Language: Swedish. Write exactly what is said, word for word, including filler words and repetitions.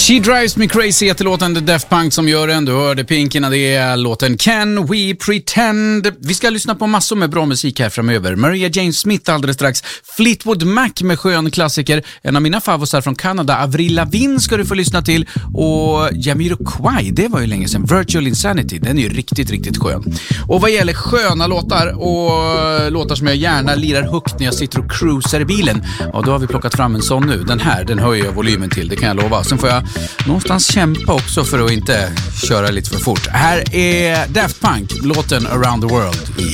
She Drives Me Crazy heter låten The Daft Punk som gör den. Du hörde Pink innan det är låten Can We Pretend. Vi ska lyssna på massor med bra musik här framöver. Maria Jane Smith alldeles strax. Fleetwood Mac med skön klassiker. En av mina favosar från Kanada, Avril Lavigne, ska du få lyssna till. Och Jamiroquai, det var ju länge sedan. Virtual Insanity, den är ju riktigt, riktigt skön. Och vad gäller sköna låtar och låtar som jag gärna lirar högt när jag sitter och cruisar i bilen, ja, då har vi plockat fram en sån nu. Den här, den höjer jag volymen till, det kan jag lova. Sen får jag någonstans kämpa också för att inte köra lite för fort. Här är Daft Punk, låten Around the World i